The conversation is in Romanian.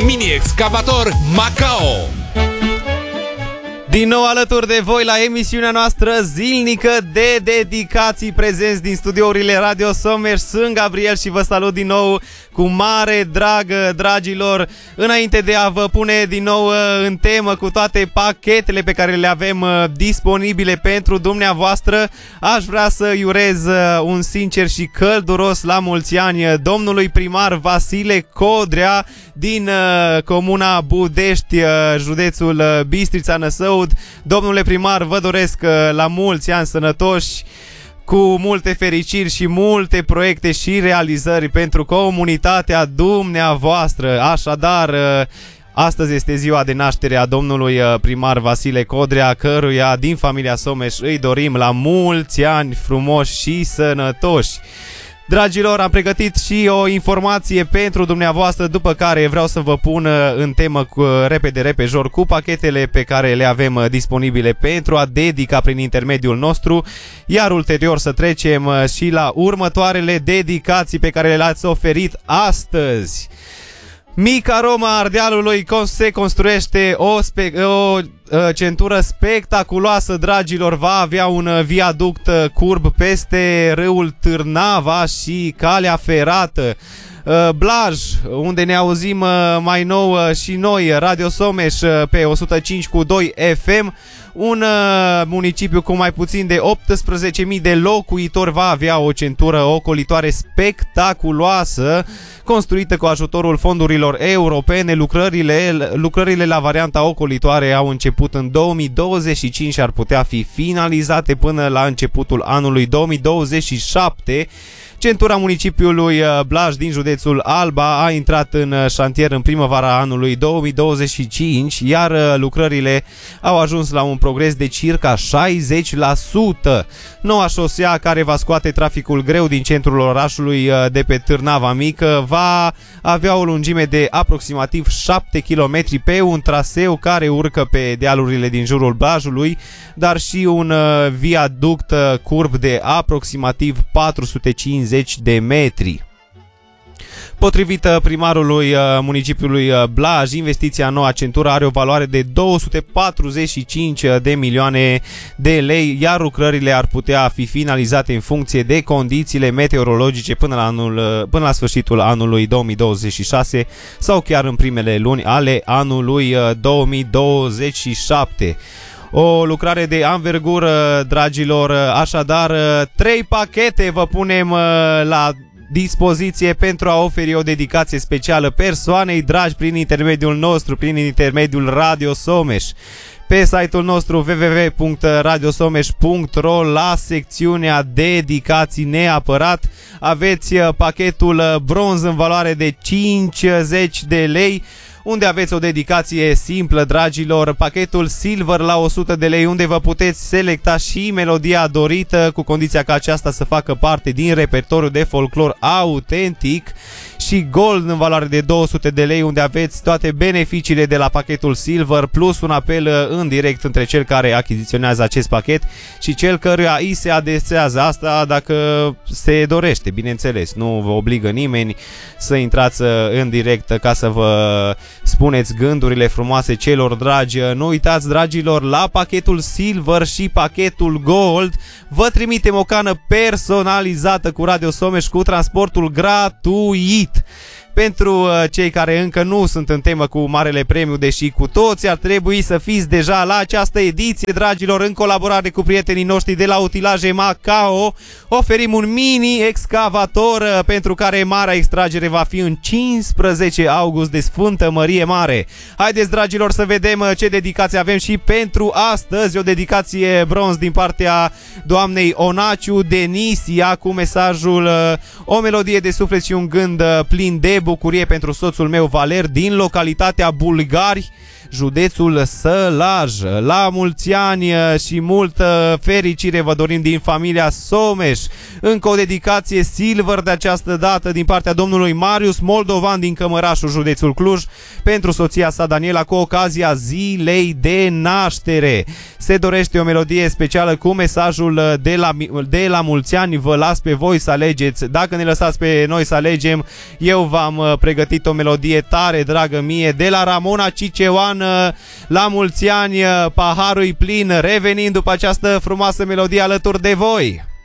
mini-excavator Macao. Din nou alături de voi la emisiunea noastră zilnică de dedicații, prezenți din studiourile Radio Someș. Sunt Gabriel și vă salut din nou cu mare drag, dragilor. Înainte de a vă pune din nou în temă cu toate pachetele pe care le avem disponibile pentru dumneavoastră, aș vrea să-i urez un sincer și călduros la mulți ani domnului primar Vasile Codrea din comuna Budești, județul Bistrița Năsăud. Domnule primar, vă doresc la mulți ani sănătoși, cu multe fericiri și multe proiecte și realizări pentru comunitatea dumneavoastră. Așadar, astăzi este ziua de naștere a domnului primar Vasile Codrea, căruia din familia Someș îi dorim la mulți ani frumoși și sănătoși. Dragilor, am pregătit și o informație pentru dumneavoastră, după care vreau să vă pun în temă repejor cu pachetele pe care le avem disponibile pentru a dedica prin intermediul nostru, iar ulterior să trecem și la următoarele dedicații pe care le-ați oferit astăzi. Mica Roma Ardealului se construiește o centură spectaculoasă, dragilor. Va avea un viaduct curb peste râul Târnava și calea ferată. Blaj, unde ne auzim mai nou și noi, Radio Someș pe 105.2 FM, un municipiu cu mai puțin de 18.000 de locuitori, va avea o centură ocolitoare spectaculoasă, construită cu ajutorul fondurilor europene. Lucrările la varianta ocolitoare au început în 2025 și ar putea fi finalizate până la începutul anului 2027. Centura municipiului Blaj din județul Alba a intrat în șantier în primăvara anului 2025, iar lucrările au ajuns la un progres de circa 60%. Noua șosea, care va scoate traficul greu din centrul orașului de pe Târnava Mică, va avea o lungime de aproximativ 7 km pe un traseu care urcă pe dealurile din jurul Blajului, dar și un viaduct curb de aproximativ 450 de metri. Potrivit primarului municipiului Blaj, investiția în noua centură are o valoare de 245 de milioane de lei, iar lucrările ar putea fi finalizate în funcție de condițiile meteorologice până la sfârșitul anului 2026 sau chiar în primele luni ale anului 2027. O lucrare de anvergură, dragilor. Așadar, 3 pachete vă punem la dispoziție pentru a oferi o dedicație specială persoanei dragi prin intermediul nostru, prin intermediul Radio Someș. Pe site-ul nostru www.radiosomeș.ro, la secțiunea dedicații neapărat, aveți pachetul bronz în valoare de 50 de lei, unde aveți o dedicație simplă, dragilor, pachetul silver la 100 de lei, unde vă puteți selecta și melodia dorită, cu condiția ca aceasta să facă parte din repertoriul de folclor autentic, și gold în valoare de 200 de lei, unde aveți toate beneficiile de la pachetul silver, plus un apel în direct între cel care achiziționează acest pachet și cel căruia îi se adresează. Asta dacă se dorește, bineînțeles, nu vă obligă nimeni să intrați în direct ca să vă spuneți gândurile frumoase celor dragi. Nu uitați, dragilor, la pachetul silver și pachetul gold vă trimitem o cană personalizată cu Radio Someș, cu transportul gratuit. Pentru cei care încă nu sunt în temă cu marele premiu, deși cu toți ar trebui să fiți deja la această ediție, dragilor, în colaborare cu prietenii noștri de la Utilaje Macao, oferim un mini-excavator pentru care marea extragere va fi în 15 august de Sfântă Mărie Mare. Haideți, dragilor, să vedem ce dedicație avem și pentru astăzi. O dedicație bronz din partea doamnei Onaciu Denisia, cu mesajul: o melodie de suflet și un gând plin de bucurie pentru soțul meu Valer din localitatea Bulgari. județul Sălaj. La mulți ani și multă fericire vă dorim din familia Someș. Încă o dedicație silver de această dată din partea domnului Marius Moldovan din Cămărașul, județul Cluj, pentru soția sa Daniela cu ocazia zilei de naștere. Se dorește o melodie specială cu mesajul de la mulți ani. Vă las pe voi să alegeți. Dacă ne lăsați pe noi să alegem, eu v-am pregătit o melodie tare dragă mie de la Ramona Ciceoană. La mulți ani, paharul plin, revenind după această frumoasă melodie alături de voi.